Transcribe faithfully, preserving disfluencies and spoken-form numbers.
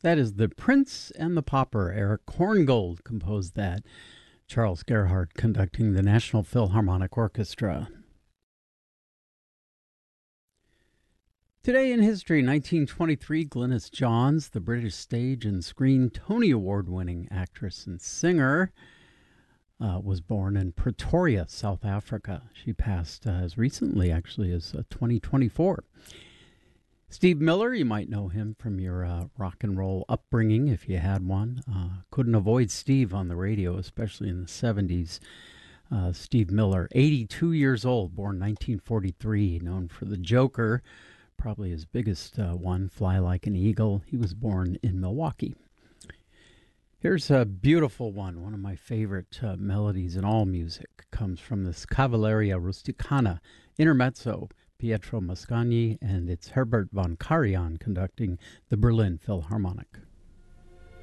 That is The Prince and the Pauper. Eric Korngold composed that. Charles Gerhardt conducting the National Philharmonic Orchestra. Today in history, nineteen twenty-three, Glynis Johns, the British stage and screen Tony Award-winning actress and singer, uh, was born in Pretoria, South Africa. She passed uh, as recently, actually, as uh, twenty twenty-four. Steve Miller, you might know him from your uh, rock and roll upbringing if you had one. Uh, couldn't avoid Steve on the radio, especially in the seventies. Uh, Steve Miller, eighty-two years old, born nineteen forty-three, known for The Joker, probably his biggest uh, one, Fly Like an Eagle. He was born in Milwaukee. Here's a beautiful one. One of my favorite uh, melodies in all music comes from this Cavalleria Rusticana Intermezzo, Pietro Mascagni, and it's Herbert von Karajan conducting the Berlin Philharmonic.